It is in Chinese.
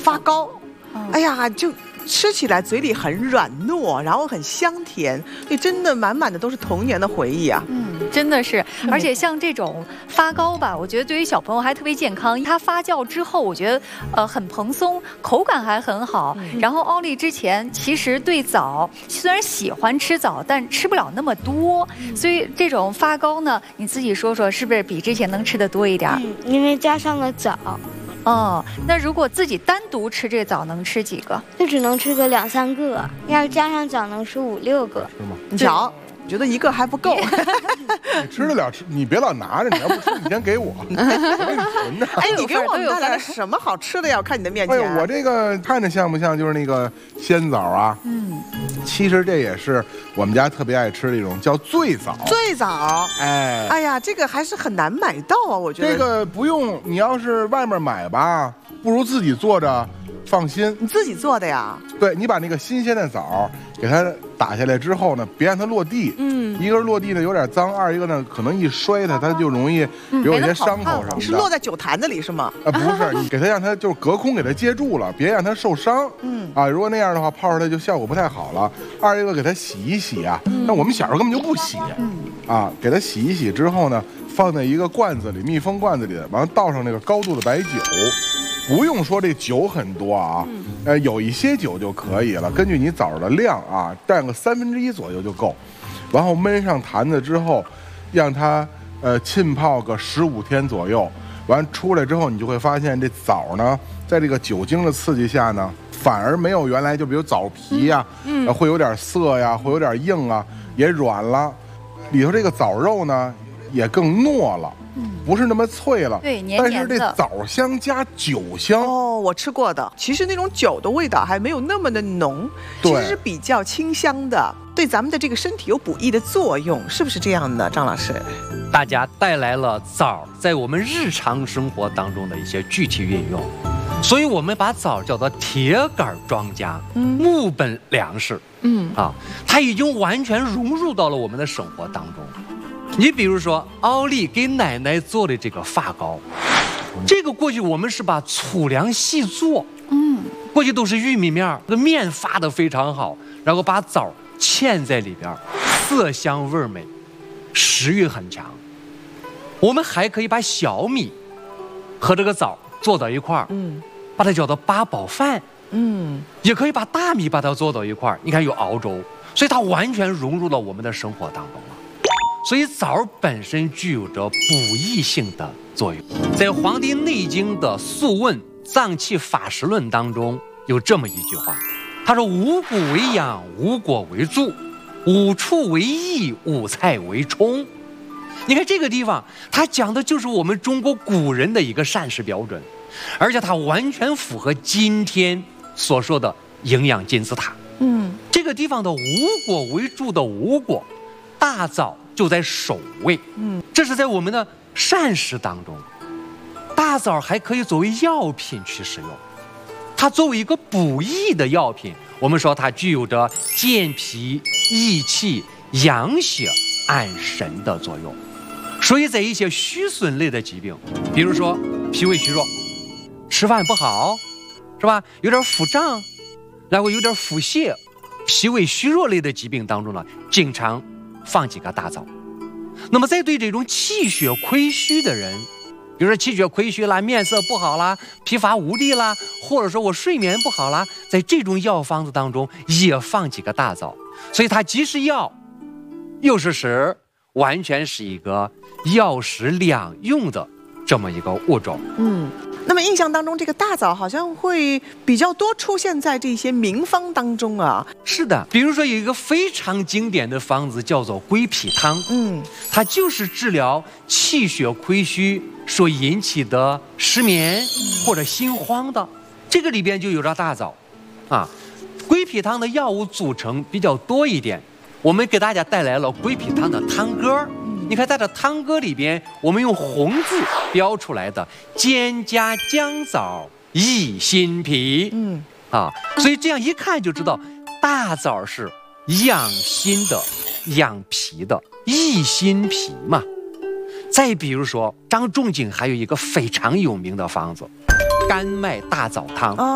发糕，哎呀，就吃起来嘴里很软糯，然后很香甜，对，真的满满的都是童年的回忆啊。 真的是，而且像这种发糕吧，我觉得对于小朋友还特别健康。它发酵之后，我觉得很蓬松，口感还很好。然后奥利之前其实对枣虽然喜欢吃枣，但吃不了那么多，所以这种发糕呢，你自己说说是不是比之前能吃的多一点？ 因为加上了枣。 哦，那如果自己单独吃这枣，能吃几个？ 就只能吃个2、3个，要是加上枣能吃5、6个。 是吗？ 你瞧，我觉得一个还不够。 你吃得了吃，你别老拿着，你要不吃，你先给我，我给你存着。 哎，你给我们带来了什么好吃的呀？我看你的面前。 哎呦，我这个看着像不像就是那个鲜枣啊？其实这也是我们家特别爱吃的一种，叫醉枣。 醉枣， 哎呀，这个还是很难买到啊，我觉得。 这个不用，你要是外面买吧，不如自己做着放心。 你自己做的呀？ 对，你把那个新鲜的枣给它打下来之后呢，别让它落地。一个是落地呢有点脏，二一个呢可能一摔它就容易有一些伤口什么的。 你是落在酒坛子里是吗？ 不是，你给它让它就是隔空给它接住了，别让它受伤。如果那样的话泡出来就效果不太好了。二一个给它洗一洗啊，那我们小时候根本就不洗。给它洗一洗之后呢，放在一个罐子里，密封罐子里，完了倒上那个高度的白酒。不用说这酒很多啊，有一些酒就可以了，根据你枣的量啊，占个1/3左右就够。然后焖上坛子之后，让它浸泡个15天左右。完出来之后，你就会发现这枣呢，在这个酒精的刺激下呢，反而没有原来就比如枣皮呀，会有点涩呀，会有点硬啊，也软了。里头这个枣肉呢，也更糯了。不是那么脆了， 对，黏黏的。 但是这枣香加酒香哦，我吃过的。其实那种酒的味道还没有那么的浓，其实是比较清香的，对咱们的这个身体有补益的作用，是不是这样的，张老师？ 大家带来了枣在我们日常生活当中的一些具体运用，所以我们把枣叫做铁杆庄稼，木本粮食。它已经完全融入到了我们的生活当中。你比如说，奥利给奶奶做的这个发糕，这个过去我们是把粗粮细做，过去都是玉米面，这个面发得非常好，然后把枣嵌在里边，色香味美，食欲很强。我们还可以把小米和这个枣做到一块儿，把它叫做八宝饭，也可以把大米把它做到一块儿，你看有熬粥，所以它完全融入到我们的生活当中了。所以枣本身具有着补益性的作用。在《黄帝内经》的《素问·脏器法实论》当中有这么一句话，他说：“五谷为养，五果为助，五畜为益，五菜为充。”你看这个地方，它讲的就是我们中国古人的一个膳食标准，而且它完全符合今天所说的营养金字塔。这个地方的五果为助的五果，大枣就在首位。这是在我们的膳食当中，大枣还可以作为药品去使用。它作为一个补益的药品，我们说它具有着健脾益气、养血安神的作用。所以在一些虚损类的疾病，比如说脾胃虚弱、吃饭不好，是吧？有点腹胀，然后有点腹泻、脾胃虚弱类的疾病当中呢，经常放几个大枣。那么在对这种气血亏虚的人，比如说气血亏虚啦、面色不好啦、疲乏无力啦，或者说我睡眠不好啦，在这种药方子当中也放几个大枣。所以它既是药又是食，完全是一个药食两用的这么一个物种。 那么印象当中，这个大枣好像会比较多出现在这些名方当中啊。 是的，比如说有一个非常经典的方子叫做归脾汤，它就是治疗气血亏虚所引起的失眠或者心慌的，这个里边就有着大枣啊。归脾汤的药物组成比较多一点，我们给大家带来了归脾汤的汤歌。你看，在这汤歌里边，我们用红字标出来的“兼加姜枣益心脾”，所以这样一看就知道，大枣是养心的、养脾的、益心脾嘛。再比如说，张仲景还有一个非常有名的方子——甘麦大枣汤。